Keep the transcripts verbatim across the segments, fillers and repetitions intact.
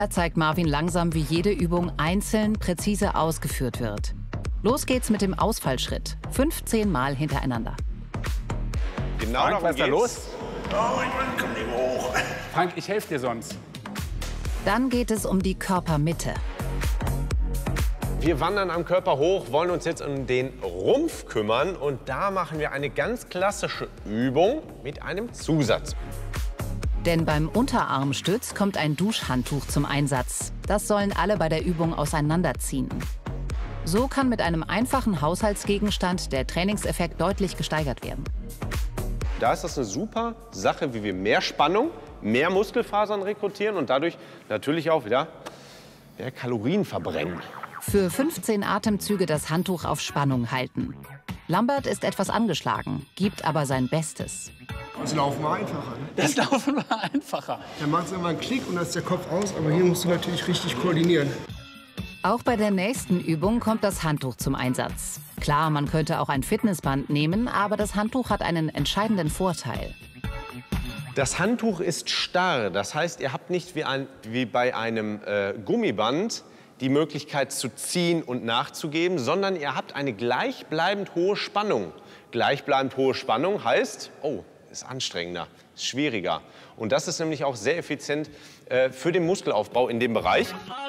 Da zeigt Marvin langsam, wie jede Übung einzeln präzise ausgeführt wird. Los geht's mit dem Ausfallschritt. fünfzehn Mal hintereinander. Genau, Frank, was ist da los? Oh, ich komm nicht hoch. Frank, ich helfe dir sonst. Dann geht es um die Körpermitte. Wir wandern am Körper hoch, wollen uns jetzt um den Rumpf kümmern. Und da machen wir eine ganz klassische Übung mit einem Zusatz. Denn beim Unterarmstütz kommt ein Duschhandtuch zum Einsatz. Das sollen alle bei der Übung auseinanderziehen. So kann mit einem einfachen Haushaltsgegenstand der Trainingseffekt deutlich gesteigert werden. Da ist das eine super Sache, wie wir mehr Spannung, mehr Muskelfasern rekrutieren und dadurch natürlich auch wieder mehr Kalorien verbrennen. Für fünfzehn Atemzüge das Handtuch auf Spannung halten. Lambert ist etwas angeschlagen, gibt aber sein Bestes. Das Laufen war einfacher. Ne? Das Laufen war einfacher. Dann macht es immer einen Klick und dann ist der Kopf aus, aber hier musst du natürlich richtig koordinieren. Auch bei der nächsten Übung kommt das Handtuch zum Einsatz. Klar, man könnte auch ein Fitnessband nehmen, aber das Handtuch hat einen entscheidenden Vorteil. Das Handtuch ist starr, das heißt, ihr habt nicht wie, ein, wie bei einem äh, Gummiband die Möglichkeit zu ziehen und nachzugeben, sondern ihr habt eine gleichbleibend hohe Spannung. Gleichbleibend hohe Spannung heißt, oh, ist anstrengender, ist schwieriger. Und das ist nämlich auch sehr effizient äh, für den Muskelaufbau in dem Bereich.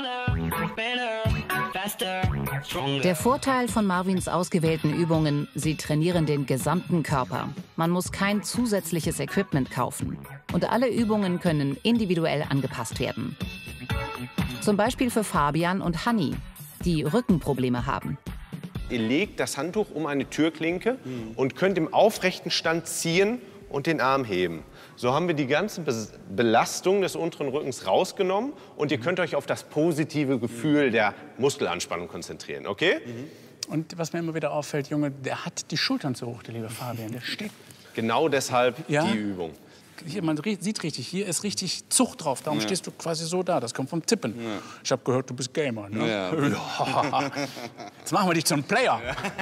Der Vorteil von Marvins ausgewählten Übungen, sie trainieren den gesamten Körper. Man muss kein zusätzliches Equipment kaufen. Und alle Übungen können individuell angepasst werden. Zum Beispiel für Fabian und Hanni, die Rückenprobleme haben. Ihr legt das Handtuch um eine Türklinke und könnt im aufrechten Stand ziehen und den Arm heben. So haben wir die ganze Be Belastung des unteren Rückens rausgenommen und ihr könnt euch auf das positive Gefühl der Muskelanspannung konzentrieren, okay? Und was mir immer wieder auffällt, Junge, der hat die Schultern zu hoch, der liebe Fabian. Der steht. Genau deshalb Ja? die Übung. Hier, man sieht richtig, hier ist richtig Zucht drauf. Darum Ja. stehst du quasi so da. Das kommt vom Tippen. Ja. Ich habe gehört, du bist Gamer. Ne? Ja. Ja. Jetzt machen wir dich zum Player.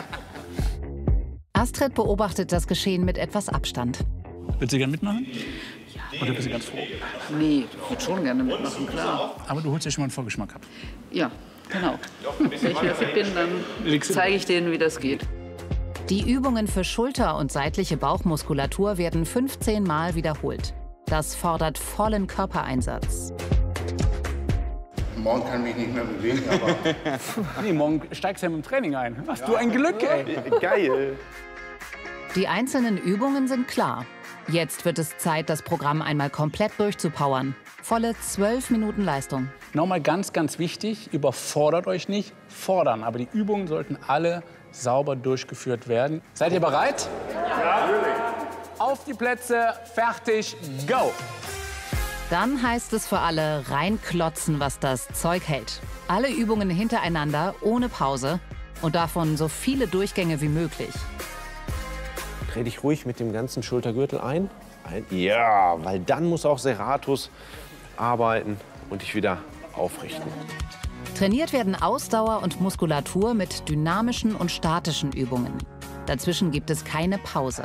Astrid beobachtet das Geschehen mit etwas Abstand. Willst du gerne mitmachen? Ja. Oder bist du ganz froh? Nee, ich würde schon gerne mitmachen, klar. Aber du holst dir schon mal einen Vorgeschmack ab. Ja, genau. Wenn ich wieder fit bin, dann zeige ich denen, wie das geht. Die Übungen für Schulter- und seitliche Bauchmuskulatur werden fünfzehn Mal wiederholt. Das fordert vollen Körpereinsatz. Morgen kann ich mich nicht mehr bewegen, aber Nee, morgen steigst du ja mit dem Training ein. Hast du ein Glück, ey. Geil. Die einzelnen Übungen sind klar. Jetzt wird es Zeit, das Programm einmal komplett durchzupowern. Volle zwölf Minuten Leistung. Nochmal ganz, ganz wichtig, überfordert euch nicht, fordern. Aber die Übungen sollten alle sauber durchgeführt werden. Seid ihr bereit? Ja. Auf die Plätze, fertig, go! Dann heißt es für alle reinklotzen, was das Zeug hält. Alle Übungen hintereinander, ohne Pause und davon so viele Durchgänge wie möglich. Dreh dich ruhig mit dem ganzen Schultergürtel ein. ein. Ja, weil dann muss auch Serratus arbeiten und dich wieder aufrichten. Trainiert werden Ausdauer und Muskulatur mit dynamischen und statischen Übungen. Dazwischen gibt es keine Pause.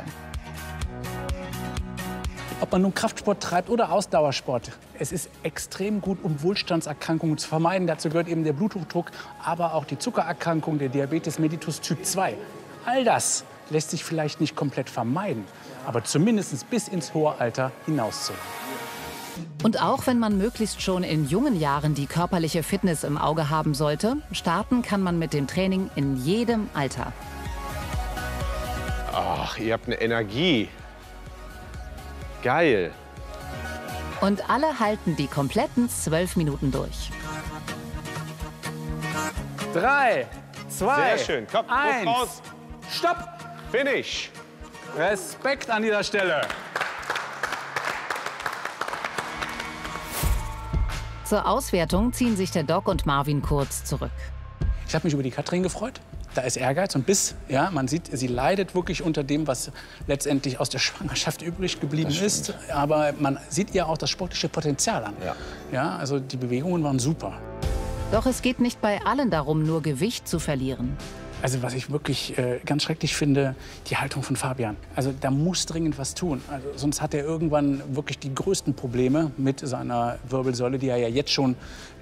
Ob man nun Kraftsport treibt oder Ausdauersport, es ist extrem gut, um Wohlstandserkrankungen zu vermeiden. Dazu gehört eben der Bluthochdruck, aber auch die Zuckererkrankung, der Diabetes mellitus Typ zwei. All das lässt sich vielleicht nicht komplett vermeiden, aber zumindest bis ins hohe Alter hinausziehen. Und auch wenn man möglichst schon in jungen Jahren die körperliche Fitness im Auge haben sollte, starten kann man mit dem Training in jedem Alter. Ach, ihr habt eine Energie. Geil. Und alle halten die kompletten zwölf Minuten durch. Drei, zwei, Sehr schön. Komm, eins, raus. stopp! Finish. Respekt an dieser Stelle. Zur Auswertung ziehen sich der Doc und Marvin kurz zurück. Ich habe mich über die Katrin gefreut. Da ist Ehrgeiz und Biss. Ja, man sieht, sie leidet wirklich unter dem, was letztendlich aus der Schwangerschaft übrig geblieben ist. Aber man sieht ihr auch das sportliche Potenzial an. Ja. Ja, also die Bewegungen waren super. Doch es geht nicht bei allen darum, nur Gewicht zu verlieren. Also was ich wirklich äh, ganz schrecklich finde, die Haltung von Fabian. Also da muss dringend was tun. Also, sonst hat er irgendwann wirklich die größten Probleme mit seiner Wirbelsäule, die er ja jetzt schon